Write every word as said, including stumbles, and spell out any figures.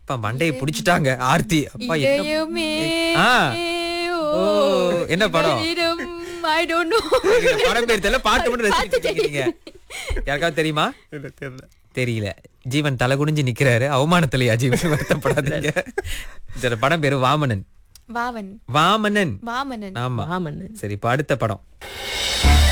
அப்பா மண்டையை புடிச்சிட்டாங்க ஆர்த்தி. அப்பா என்ன இதயமே ஆ. ஓ, ஓ, என்ன படம்? இதயம், I don't know. இந்த படம் பேர் தெரியல, பாட்டு மட்டும் ரசிச்சிட்டு இருக்கீங்க. யாருக்காவது தெரியுமா? தெரியல. ஜீவன் தலை குனிஞ்சு நிக்கிறாரு. அவமானத்திலயா ஜீவன்? வருத்தப்படாதீங்க. இந்த படம் பேரு வாமனன். வாவன் வாமனன். வாமனன் ஆமா. வாமனன். சரி, இப்ப அடுத்த படம்.